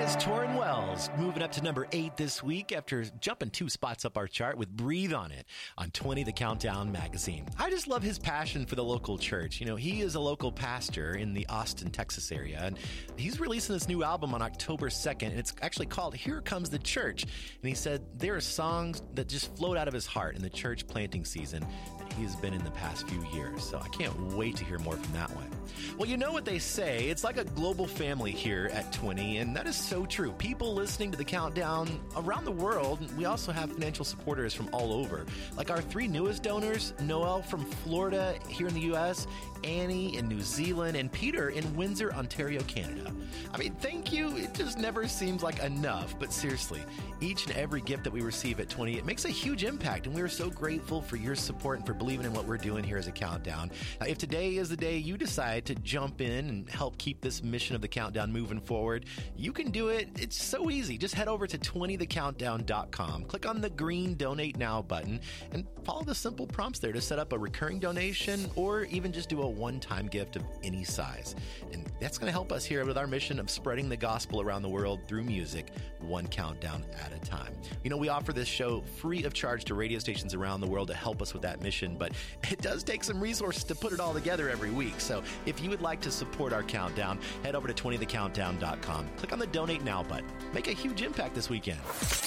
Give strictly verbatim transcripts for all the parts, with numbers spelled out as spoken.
is Torrin Wells, moving up to number eight this week after jumping two spots up our chart with Breathe on It on twenty The Countdown magazine. I just love his passion for the local church. You know, he is a local pastor in the Austin, Texas area, and he's releasing this new album on October second, and it's actually called Here Comes the Church. And he said there are songs that just float out of his heart in the church planting season that he has been in the past few years. So I can't wait to hear more from that one. Well, you know what they say. It's like a global family here at twenty, and that is so true. People listening to the Countdown around the world. We also have financial supporters from all over, like our three newest donors, Noel from Florida here in the U S, Annie in New Zealand, and Peter in Windsor, Ontario, Canada. I mean, thank you. It just never seems like enough, but seriously, each and every gift that we receive at twenty, it makes a huge impact, and we are so grateful for your support and for believing in what we're doing here as a Countdown. Uh, if today is the day you decide to jump in and help keep this mission of the Countdown moving forward, you can do it. It's so easy. Just head over to twenty the countdown dot com, click on the green Donate Now button, and follow the simple prompts there to set up a recurring donation or even just do a one-time gift of any size. And that's going to help us here with our mission of spreading the gospel around the world through music, one countdown at a time. You know, we offer this show free of charge to radio stations around the world to help us with that mission, but it does take some resources to put it all together every week. So if you would like to support our Countdown, head over to twenty the countdown dot com. Click on the Donate Now button. Make a huge impact this weekend.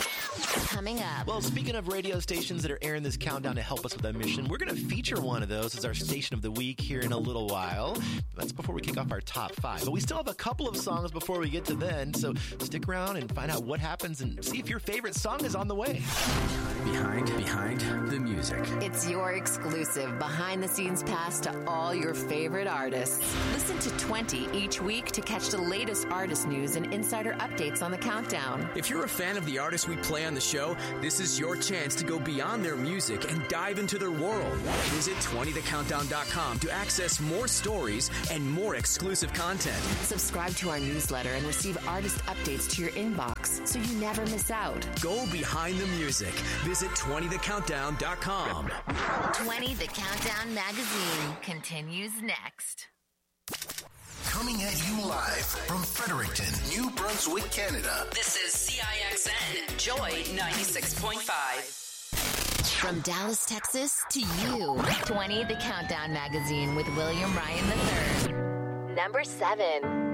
Coming up. Well, speaking of radio stations that are airing this Countdown to help us with that mission, we're going to feature one of those as our station of the week here in a little while. That's before we kick off our top five. But we still have a couple of songs before we get to then, so stick around and find out what happens and see if your favorite song is on the way. Behind, behind the music. It's your exclusive behind-the-scenes pass to all your favorite artists. Listen to twenty each week to catch the latest artist news and insider updates on the Countdown. If you're a fan of the artists we play on the show, this is your chance to go beyond their music and dive into their world. Visit twenty the countdown dot com to access more stories and more exclusive content. Subscribe to our newsletter and receive artist updates to your inbox so you never miss out. Go behind the music. Visit twenty the countdown dot com. twenty The Countdown magazine continues next. Coming at you live from Fredericton, New Brunswick, Canada. This is C I X N, Joy ninety-six point five. From Dallas, Texas to you, twenty The Countdown magazine with William Ryan the third. Number seven.